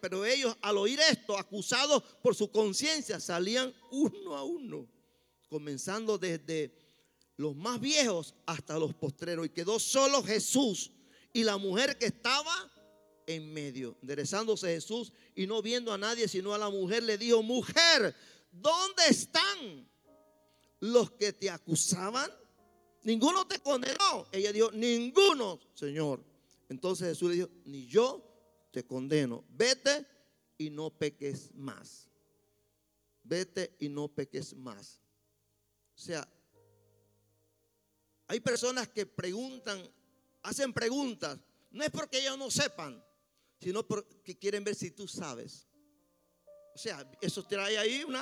Pero ellos, al oír esto, acusados por su conciencia, salían uno a uno, comenzando desde los más viejos hasta los postreros. Y quedó solo Jesús y la mujer que estaba en medio. Enderezándose Jesús y no viendo a nadie sino a la mujer, le dijo: mujer, ¿dónde están los que te acusaban? ¿Ninguno te condenó? Ella dijo: ninguno, Señor. Entonces Jesús le dijo: ni yo te condeno, vete y no peques más. Vete y no peques más. O sea, hay personas que preguntan, hacen preguntas, no es porque ellos no sepan, sino porque quieren ver si tú sabes. O sea, eso trae ahí una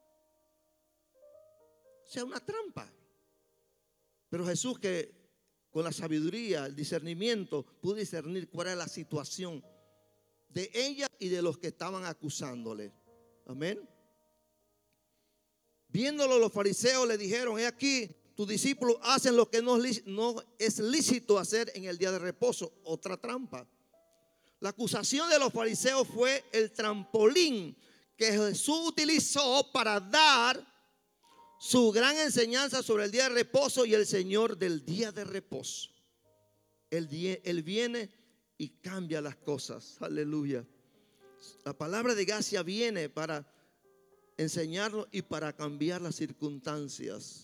trampa. Pero Jesús, que con la sabiduría, el discernimiento, pudo discernir cuál era la situación de ella y de los que estaban acusándole. Amén. Viéndolo, los fariseos le dijeron: he aquí, tus discípulos hacen lo que no es lícito hacer en el día de reposo. Otra trampa. La acusación de los fariseos fue el trampolín que Jesús utilizó para dar su gran enseñanza sobre el día de reposo y el Señor del día de reposo. Él viene y cambia las cosas. Aleluya. La palabra de gracia viene para enseñarnos y para cambiar las circunstancias.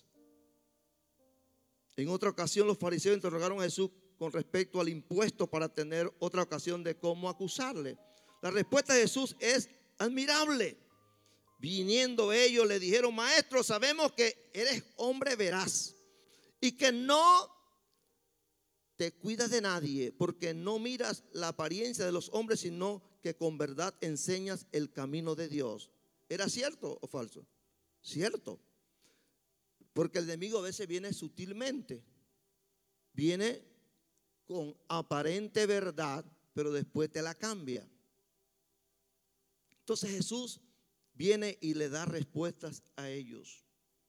En otra ocasión los fariseos interrogaron a Jesús con respecto al impuesto para tener otra ocasión de cómo acusarle. La respuesta de Jesús es admirable. Viniendo ellos le dijeron: maestro, sabemos que eres hombre veraz y que no te cuidas de nadie, porque no miras la apariencia de los hombres, sino que con verdad enseñas el camino de Dios. ¿Era cierto o falso? Cierto. Porque el enemigo a veces viene sutilmente, viene con aparente verdad, pero después te la cambia. Entonces Jesús viene y le da respuestas a ellos.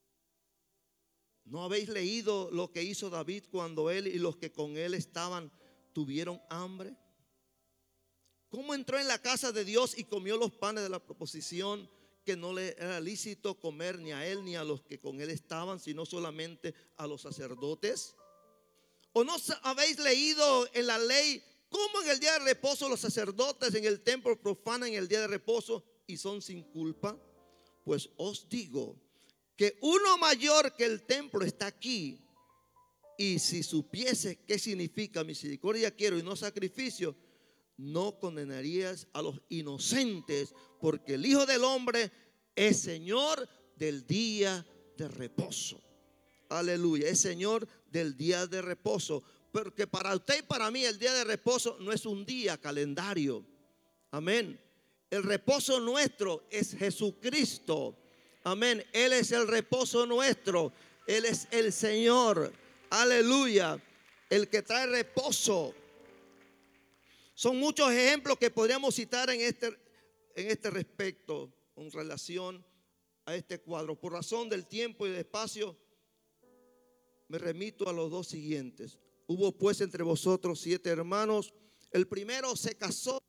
¿No habéis leído lo que hizo David cuando él y los que con él estaban tuvieron hambre? ¿Cómo entró en la casa de Dios y comió los panes de la proposición, que no le era lícito comer ni a él ni a los que con él estaban, sino solamente a los sacerdotes? ¿O no habéis leído en la ley cómo en el día de reposo los sacerdotes en el templo profanan el día de reposo y son sin culpa? Pues os digo que uno mayor que el templo está aquí. Y si supiese qué significa misericordia quiero y no sacrificio, no condenarías a los inocentes, porque el Hijo del Hombre es Señor del día de reposo. Aleluya, es Señor del día de reposo. Porque para usted y para mí el día de reposo no es un día calendario. Amén. El reposo nuestro es Jesucristo. Amén. Él es el reposo nuestro. Él es el Señor. Aleluya. El que trae reposo. Son muchos ejemplos que podríamos citar en este respecto, con relación a este cuadro. Por razón del tiempo y del espacio, me remito a los dos siguientes. Hubo pues entre vosotros 7 hermanos. El primero se casó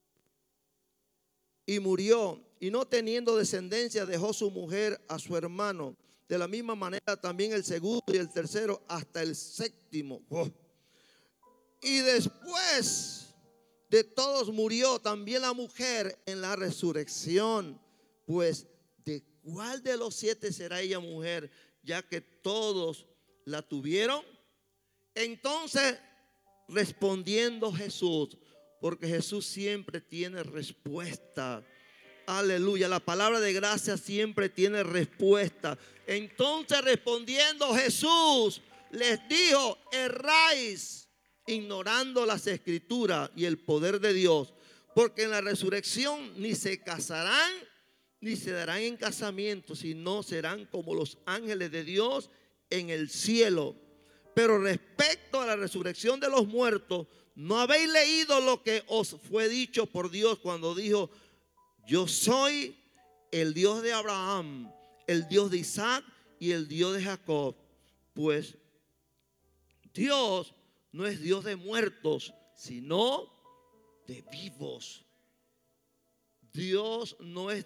y murió, y no teniendo descendencia dejó su mujer a su hermano. De la misma manera también el segundo y el tercero hasta el séptimo. Y después de todos murió también la mujer en la resurrección. Pues ¿de cuál de los 7 será ella mujer, ya que todos la tuvieron? Entonces respondiendo Jesús, porque Jesús siempre tiene respuesta. Aleluya, la palabra de gracia siempre tiene respuesta. Entonces respondiendo Jesús les dijo: erráis, ignorando las escrituras y el poder de Dios, porque en la resurrección ni se casarán ni se darán en casamiento, sino serán como los ángeles de Dios en el cielo. Pero respecto a la resurrección de los muertos, ¿no habéis leído lo que os fue dicho por Dios cuando dijo: yo soy el Dios de Abraham, el Dios de Isaac y el Dios de Jacob? Pues Dios no es Dios de muertos, sino de vivos. Dios no es